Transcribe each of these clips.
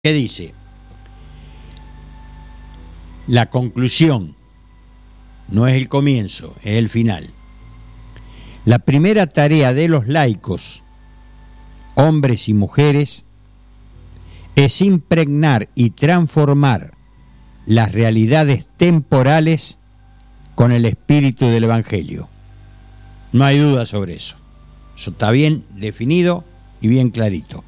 ¿Qué dice? La conclusión no es el comienzo, es el final. La primera tarea de los laicos, hombres y mujeres, es impregnar y transformar las realidades temporales con el espíritu del Evangelio. No hay duda sobre eso. Eso está bien definido y bien clarito.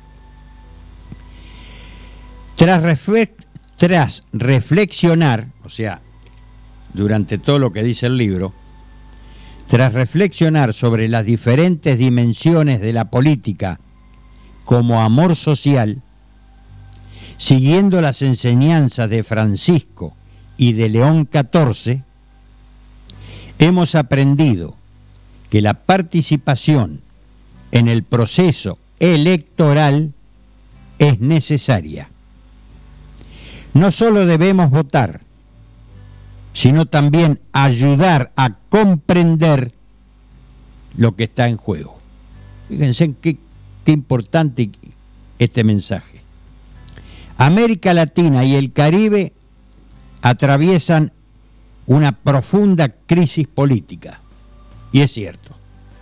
Tras reflexionar, o sea, durante todo lo que dice el libro, tras reflexionar sobre las diferentes dimensiones de la política como amor social, siguiendo las enseñanzas de Francisco y de León XIV, hemos aprendido que la participación en el proceso electoral es necesaria. No solo debemos votar, sino también ayudar a comprender lo que está en juego. Fíjense qué importante este mensaje. América Latina y el Caribe atraviesan una profunda crisis política, y es cierto,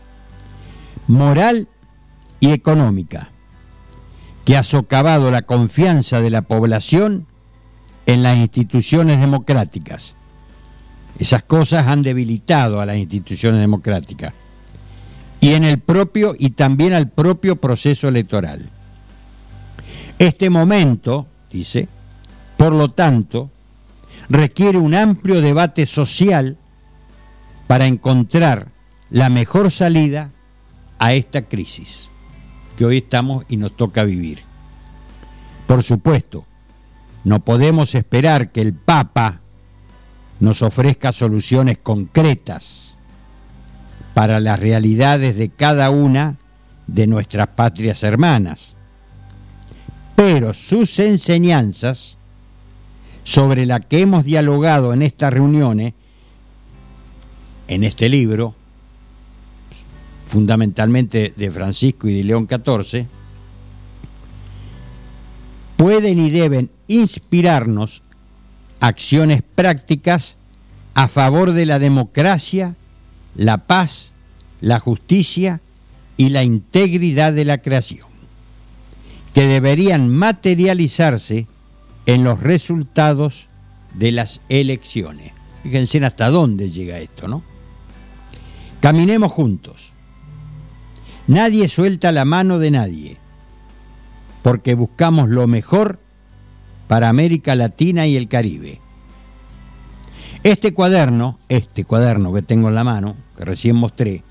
moral y económica, que ha socavado la confianza de la población en las instituciones democráticas. Esas cosas han debilitado a las instituciones democráticas y también al propio proceso electoral. Este momento, dice, por lo tanto, requiere un amplio debate social para encontrar la mejor salida a esta crisis que hoy estamos y nos toca vivir. Por supuesto, no podemos esperar que el Papa nos ofrezca soluciones concretas para las realidades de cada una de nuestras patrias hermanas, pero sus enseñanzas, sobre las que hemos dialogado en estas reuniones, en este libro, fundamentalmente de Francisco y de León XIV, pueden y deben inspirarnos acciones prácticas a favor de la democracia, la paz, la justicia y la integridad de la creación, que deberían materializarse en los resultados de las elecciones. Fíjense hasta dónde llega esto, ¿no? Caminemos juntos. Nadie suelta la mano de nadie, porque buscamos lo mejor para América Latina y el Caribe. Este cuaderno que tengo en la mano, que recién mostré,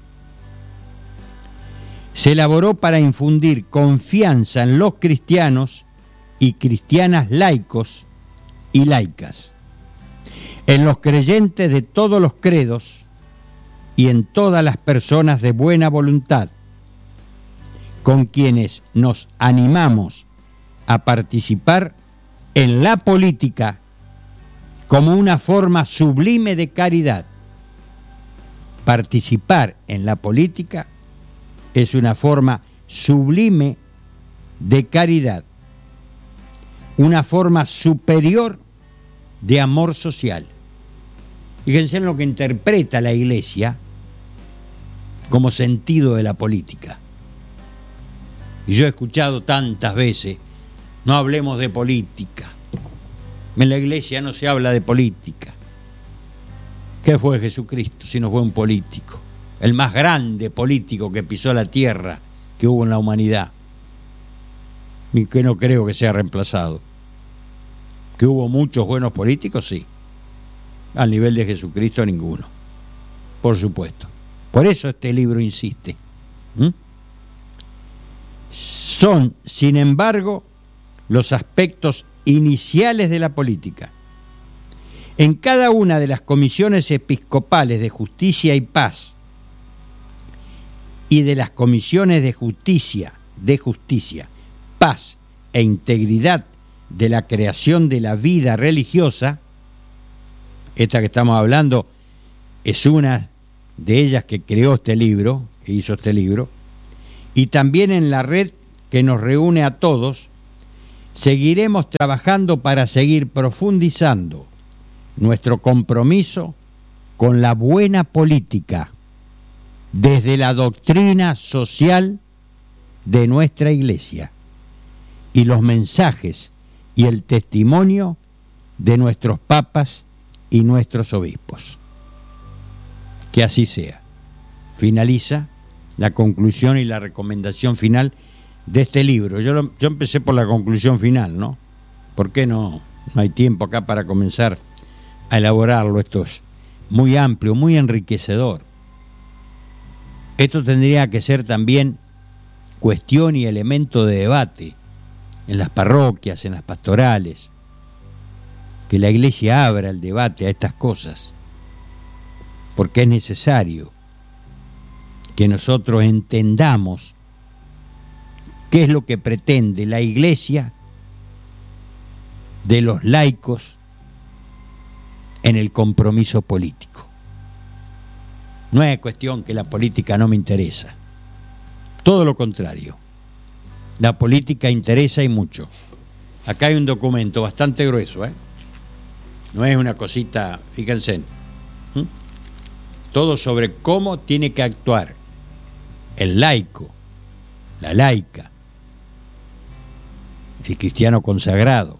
se elaboró para infundir confianza en los cristianos y cristianas laicos y laicas, en los creyentes de todos los credos y en todas las personas de buena voluntad, con quienes nos animamos a participar en la política como una forma sublime de caridad. Participar en la política es una forma sublime de caridad, una forma superior de amor social. Fíjense en lo que interpreta la Iglesia como sentido de la política. Y yo he escuchado tantas veces, no hablemos de política. En la Iglesia no se habla de política. ¿Qué fue Jesucristo si no fue un político? El más grande político que pisó la tierra que hubo en la humanidad. Y que no creo que sea reemplazado. Que hubo muchos buenos políticos, sí. Al nivel de Jesucristo, ninguno. Por supuesto. Por eso este libro insiste. Son, sin embargo, los aspectos iniciales de la política. En cada una de las comisiones episcopales de justicia y paz y de las comisiones de justicia, paz e integridad de la creación de la vida religiosa, esta que estamos hablando es una de ellas que creó este libro, que hizo este libro, y también en la red que nos reúne a todos, seguiremos trabajando para seguir profundizando nuestro compromiso con la buena política desde la doctrina social de nuestra Iglesia y los mensajes y el testimonio de nuestros papas y nuestros obispos. Que así sea. Finaliza la conclusión y la recomendación final de este libro. Yo empecé por la conclusión final, ¿no? ¿Por qué no hay tiempo acá para comenzar a elaborarlo? Esto es muy amplio, muy enriquecedor. Esto tendría que ser también cuestión y elemento de debate en las parroquias, en las pastorales, que la Iglesia abra el debate a estas cosas, porque es necesario que nosotros entendamos qué es lo que pretende la Iglesia de los laicos en el compromiso político. No es cuestión que la política no me interesa, todo lo contrario, la política interesa y mucho. Acá hay un documento bastante grueso, no es una cosita, fíjense, todo sobre cómo tiene que actuar el laico, la laica, el cristiano consagrado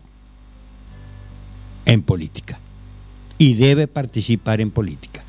en política, y debe participar en política.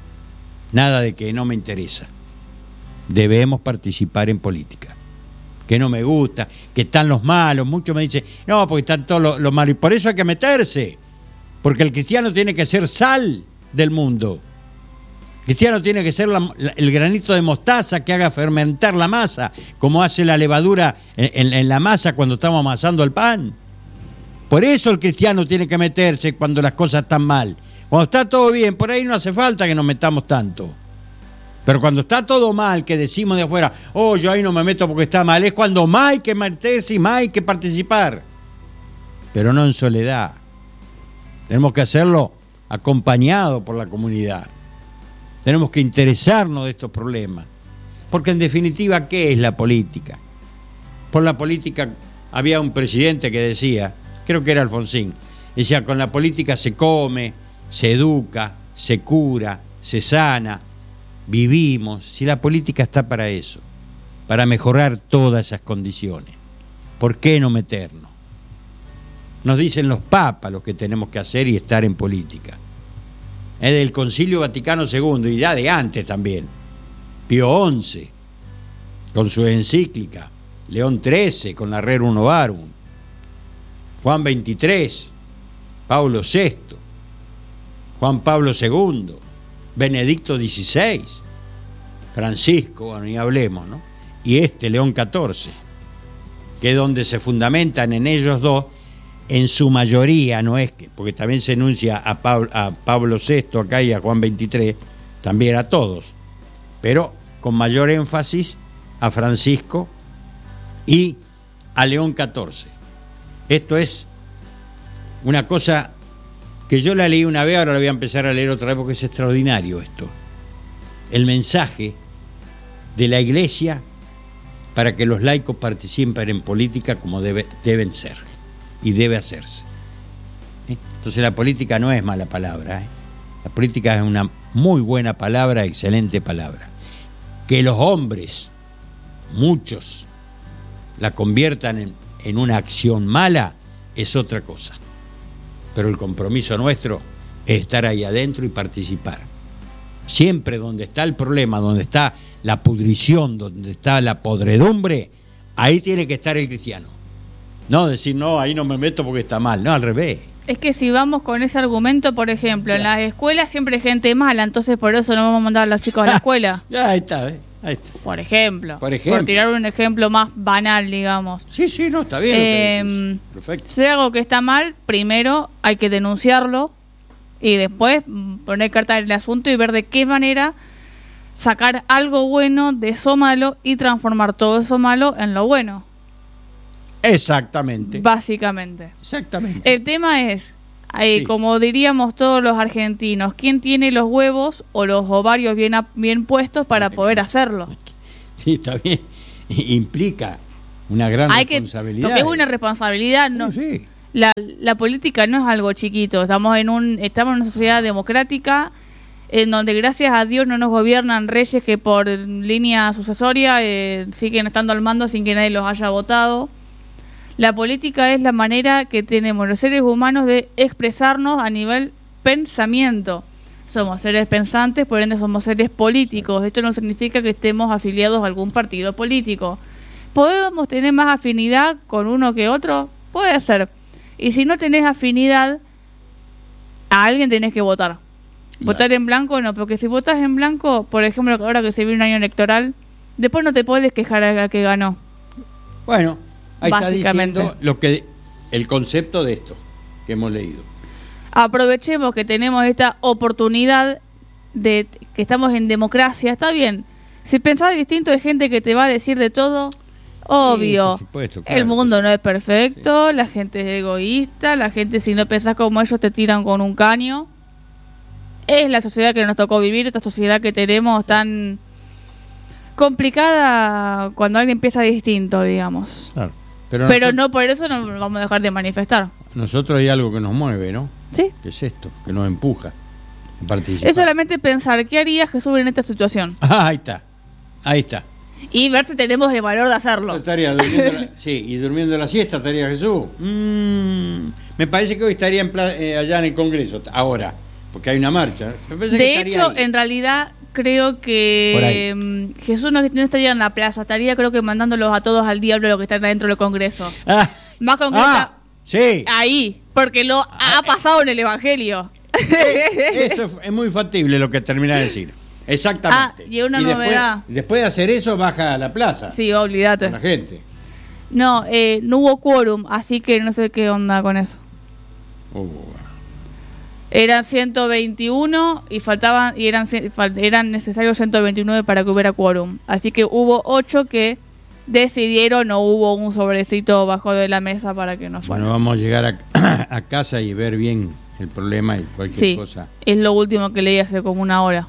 Nada de que no me interesa. Debemos participar en política. Que no me gusta, que están los malos. Muchos me dicen, no, porque están todos los malos. Y por eso hay que meterse. Porque el cristiano tiene que ser sal del mundo. El cristiano tiene que ser el granito de mostaza que haga fermentar la masa, como hace la levadura en la masa cuando estamos amasando el pan. Por eso el cristiano tiene que meterse cuando las cosas están mal. Cuando está todo bien, por ahí no hace falta que nos metamos tanto. Pero cuando está todo mal, que decimos de afuera, oh, yo ahí no me meto porque está mal, es cuando más hay que meterse y más hay que participar. Pero no en soledad. Tenemos que hacerlo acompañado por la comunidad. Tenemos que interesarnos de estos problemas. Porque en definitiva, ¿qué es la política? Por la política había un presidente que decía, creo que era Alfonsín, decía, con la política se come, se educa, se cura, se sana, vivimos. Si la política está para eso, para mejorar todas esas condiciones, ¿por qué no meternos? Nos dicen los papas lo que tenemos que hacer y estar en política. Es del Concilio Vaticano II y ya de antes también. Pío XI, con su encíclica, León XIII, con la Rerum Novarum, Juan XXIII, Pablo VI, Juan Pablo II, Benedicto XVI, Francisco, bueno, ni hablemos, ¿no? Y León XIV, que es donde se fundamentan en ellos dos, en su mayoría, no es que, porque también se enuncia a Pablo VI acá y a Juan XXIII, también a todos, pero con mayor énfasis a Francisco y a León XIV. Esto es una cosa que yo la leí una vez, ahora la voy a empezar a leer otra vez porque es extraordinario esto. El mensaje de la Iglesia para que los laicos participen en política como deben ser y debe hacerse. Entonces la política no es mala palabra, La política es una muy buena palabra, excelente palabra. Que los hombres, muchos, la conviertan en una acción mala es otra cosa. Pero el compromiso nuestro es estar ahí adentro y participar. Siempre donde está el problema, donde está la pudrición, donde está la podredumbre, ahí tiene que estar el cristiano. No decir, no, ahí no me meto porque está mal. No, al revés. Es que si vamos con ese argumento, por ejemplo, en las escuelas siempre hay gente mala, entonces por eso no vamos a mandar a los chicos a la escuela. Ahí está, ahí está. Por ejemplo. Por tirar un ejemplo más banal, digamos. Sí, no, está bien. Perfecto. Si hay algo que está mal, primero hay que denunciarlo y después poner carta en el asunto y ver de qué manera sacar algo bueno de eso malo y transformar todo eso malo en lo bueno. Exactamente. Básicamente. Exactamente. El tema es, como diríamos todos los argentinos, ¿quién tiene los huevos o los ovarios bien puestos para poder hacerlo? Sí, está bien. Implica una gran Lo responsabilidad. que es una responsabilidad, no. Sí. La política no es algo chiquito. Estamos en una sociedad democrática en donde gracias a Dios no nos gobiernan reyes que por línea sucesoria siguen estando al mando sin que nadie los haya votado. La política es la manera que tenemos los seres humanos de expresarnos a nivel pensamiento. Somos seres pensantes, por ende somos seres políticos. Esto no significa que estemos afiliados a algún partido político. ¿Podemos tener más afinidad con uno que otro? Puede ser. Y si no tenés afinidad, a alguien tenés que votar. Claro. Votar en blanco no, porque si votas en blanco, por ejemplo, ahora que se viene un año electoral, después no te puedes quejar a la que ganó. Bueno, ahí Básicamente. está diciendo el concepto de esto que hemos leído. Aprovechemos que tenemos esta oportunidad de que estamos en democracia, está bien. Si pensás distinto hay gente que te va a decir de todo, obvio. Sí, por supuesto, claro. El mundo no es perfecto, la gente es egoísta, la gente si no pensás como ellos te tiran con un caño. Es la sociedad que nos tocó vivir, esta sociedad que tenemos tan complicada cuando alguien piensa distinto, digamos. Claro. Pero no por eso nos vamos a dejar de manifestar. Nosotros hay algo que nos mueve, ¿no? ¿Sí? ¿Qué es esto? Que nos empuja a participar. Es solamente pensar, ¿qué haría Jesús en esta situación? Ah, ahí está. Y ver si tenemos el valor de hacerlo. Estaría durmiendo y durmiendo la siesta estaría Jesús. Me parece que hoy estaría allá en el Congreso, ahora, porque hay una marcha. Me parece que De estaría hecho, ahí. en realidad creo que Jesús no estaría en la plaza, estaría creo que mandándolos a todos al diablo los que están adentro del Congreso. Más concreta, sí. ahí, porque lo ha pasado en el Evangelio. Eso es muy factible lo que termina de decir. Exactamente. Y una novedad. Después de hacer eso, baja a la plaza. Sí, olvídate. Con la gente. No, no hubo quórum, así que no sé qué onda con eso. Eran 121 y faltaban y eran necesarios 129 para que hubiera quórum. Así que hubo 8 que decidieron, no hubo un sobrecito bajo de la mesa para que no fuera. Bueno, vamos a llegar a casa y ver bien el problema y cualquier cosa. Es lo último que leí hace como una hora.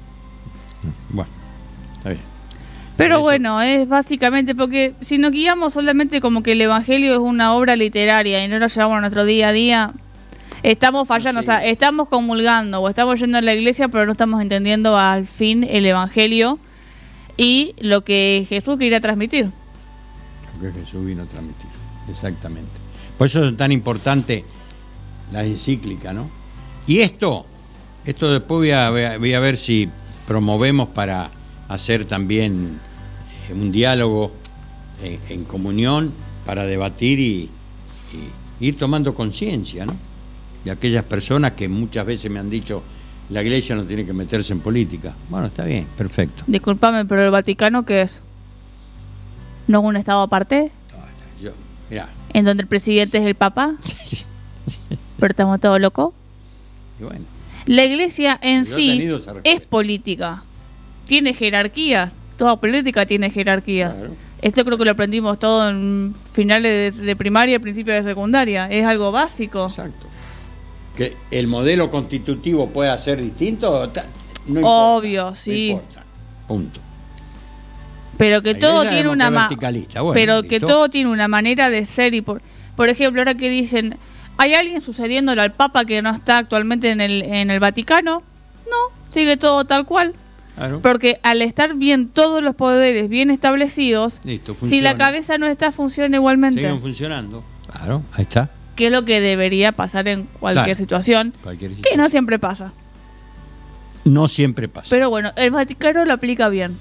Bueno, está bien. Pero bueno, es básicamente porque si nos guiamos solamente como que el Evangelio es una obra literaria y no lo llevamos a nuestro día a día, estamos fallando. Sí. O sea, estamos comulgando o estamos yendo a la iglesia, pero no estamos entendiendo al fin el Evangelio y lo que Jesús quería transmitir. Lo que Jesús vino a transmitir, exactamente. Por eso es tan importante la encíclica, ¿no? Y esto después voy a ver si promovemos para hacer también un diálogo en comunión para debatir y ir tomando conciencia, ¿no? De aquellas personas que muchas veces me han dicho la iglesia no tiene que meterse en política. Bueno, está bien, perfecto. Discúlpame, pero el Vaticano, ¿qué es? ¿No es un estado aparte? Mirá. ¿En donde el presidente es el Papa? ¿Pero estamos todos locos? Y bueno. La iglesia en sí es política. Tiene jerarquías. Toda política tiene jerarquía. Claro. Esto creo que lo aprendimos todo en finales de primaria, principios de secundaria. Es algo básico. Exacto. Que el modelo constitutivo pueda ser distinto, no importa. Obvio, sí. No importa. Punto. Pero que todo tiene una todo tiene una manera de ser y por ejemplo, ahora que dicen, ¿hay alguien sucediéndole al Papa que no está actualmente en el Vaticano? No, sigue todo tal cual. Claro. Porque al estar bien todos los poderes bien establecidos, listo, si la cabeza no está, funciona igualmente. Siguen funcionando. Claro, ahí está. Que es lo que debería pasar en cualquier situación, que no siempre pasa. No siempre pasa. Pero bueno, el Vaticano lo aplica bien.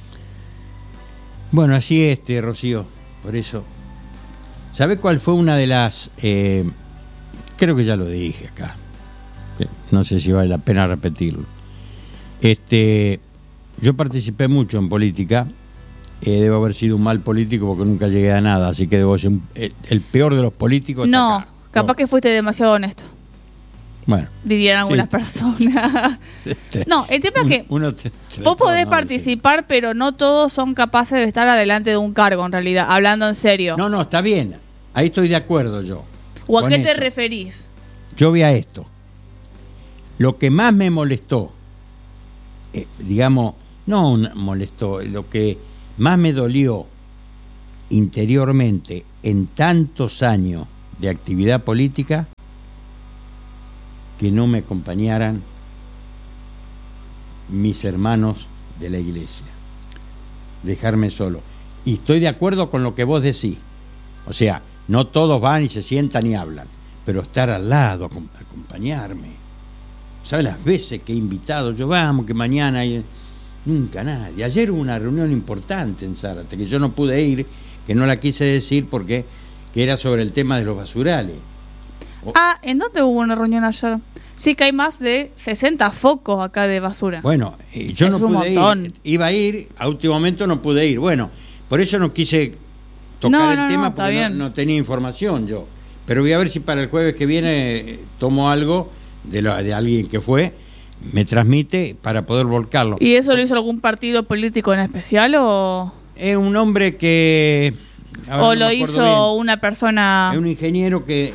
Bueno, así es, Rocío. Por eso. ¿Sabe cuál fue una de las... creo que ya lo dije acá. No sé si vale la pena repetirlo. Yo participé mucho en política. Debo haber sido un mal político porque nunca llegué a nada. Así que debo ser el peor de los políticos. No, capaz que fuiste demasiado honesto. Bueno, dirían algunas personas. No, el tema es que vos podés participar, pero no todos son capaces de estar adelante de un cargo, en realidad, hablando en serio. No, está bien. Ahí estoy de acuerdo yo. ¿O a qué te referís? Yo vi a esto. Lo que más me molestó, digamos, no molestó, lo que más me dolió interiormente en tantos años de actividad política que no me acompañaran mis hermanos de la iglesia. Dejarme solo. Y estoy de acuerdo con lo que vos decís. O sea, no todos van y se sientan y hablan, pero estar al lado, acompañarme. ¿Sabes las veces que he invitado? Yo, vamos, que mañana hay... Nunca nadie. Ayer hubo una reunión importante en Zárate, que yo no pude ir, que no la quise decir porque que era sobre el tema de los basurales. ¿En dónde hubo una reunión ayer? Sí, que hay más de 60 focos acá de basura. Bueno, yo no pude ir. Iba a ir, a último momento no pude ir. Bueno, por eso no quise tocar el tema porque no tenía información yo. Pero voy a ver si para el jueves que viene tomo algo de alguien que fue, me transmite para poder volcarlo. ¿Y eso lo hizo algún partido político en especial o...? Es un hombre que... ¿O lo hizo una persona...? Es un ingeniero que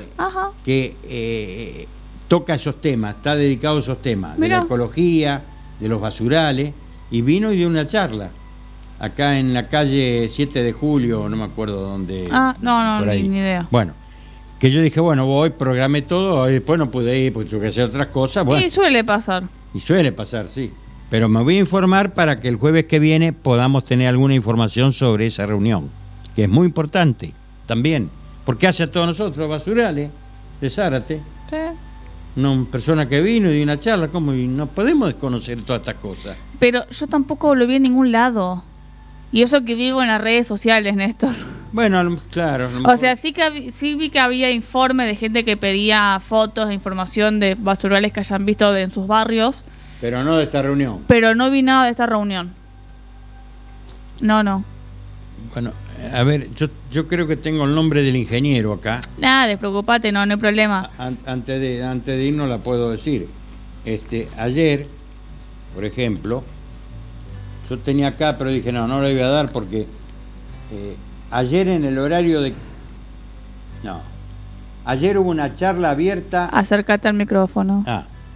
toca esos temas, está dedicado a esos temas, de la ecología, de los basurales, y vino y dio una charla acá en la calle 7 de Julio, no me acuerdo dónde. Ni idea. Bueno, que yo dije, bueno, voy, programé todo, y después no pude ir porque tuve que hacer otras cosas. Bueno, y suele pasar. Y suele pasar, sí. Pero me voy a informar para que el jueves que viene podamos tener alguna información sobre esa reunión, que es muy importante también, porque hace a todos nosotros basurales de Zárate. Sí. Una persona que vino y dio una charla, ¿cómo? Y no podemos desconocer todas estas cosas. Pero yo tampoco lo vi en ningún lado. Y eso que vivo en las redes sociales, Néstor. Bueno, claro. O sea, sí vi que había informe de gente que pedía fotos e información de basurales que hayan visto en sus barrios. Pero no de esta reunión. Pero no vi nada de esta reunión. No. Bueno, a ver, yo creo que tengo el nombre del ingeniero acá. Nada, despreocupate, no hay problema. Antes de irnos la puedo decir. Ayer, por ejemplo, yo tenía acá, pero dije, no le voy a dar porque ayer en el horario de... No. Ayer hubo una charla abierta... Acércate al micrófono.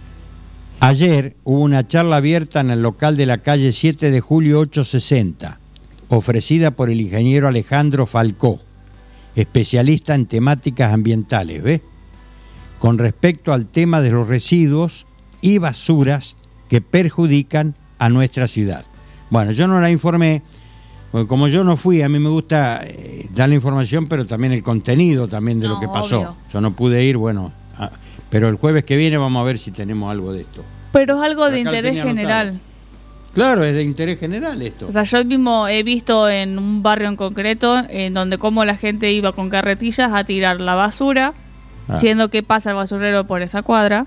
Ayer hubo una charla abierta en el local de la calle 7 de Julio 860, ofrecida por el ingeniero Alejandro Falcó, especialista en temáticas ambientales, ¿ves? Con respecto al tema de los residuos y basuras que perjudican a nuestra ciudad. Bueno, yo no la informé, porque como yo no fui, a mí me gusta dar la información, pero también el contenido también de lo que pasó. Obvio. Yo no pude ir, bueno, pero el jueves que viene vamos a ver si tenemos algo de esto. Pero es algo de interés general. Claro, es de interés general esto. O sea, yo mismo he visto en un barrio en concreto, en donde como la gente iba con carretillas a tirar la basura, siendo que pasa el basurero por esa cuadra,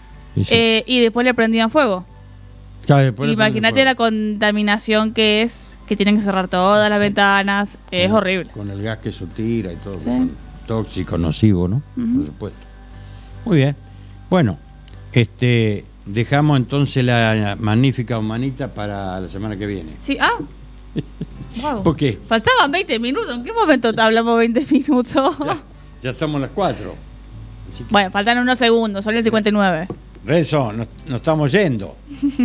y después le prendían fuego. Claro, imagínate la contaminación que es, que tienen que cerrar todas las ventanas, es horrible. Con el gas que eso tira y todo, que son tóxicos, nocivos, ¿no? Por supuesto. Muy bien. Bueno, dejamos entonces la magnífica humanita para la semana que viene. Sí, wow. ¿Por qué? Faltaban 20 minutos. ¿En qué momento hablamos 20 minutos? Ya estamos a las 4. Bueno, faltan unos segundos, son el 59. Rezo, nos estamos yendo.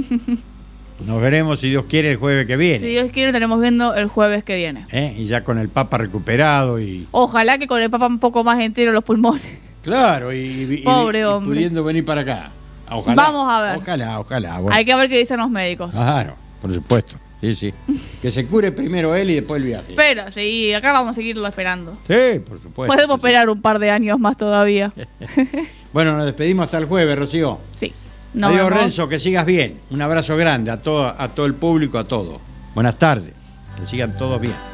Nos veremos, si Dios quiere, el jueves que viene. Si Dios quiere, estaremos viendo el jueves que viene. Y ya con el Papa recuperado y... Ojalá que con el Papa un poco más entero los pulmones. Claro, y pudiendo venir para acá. Ojalá. Vamos a ver. Ojalá. Bueno. Hay que ver qué dicen los médicos. Claro, por supuesto. Sí. Que se cure primero él y después el viaje. Pero sí, acá vamos a seguirlo esperando. Sí, por supuesto. Podemos esperar un par de años más todavía. Bueno, nos despedimos hasta el jueves, Rocío. Sí. Adiós, Renzo, que sigas bien. Un abrazo grande a todo el público, a todos. Buenas tardes. Que sigan todos bien.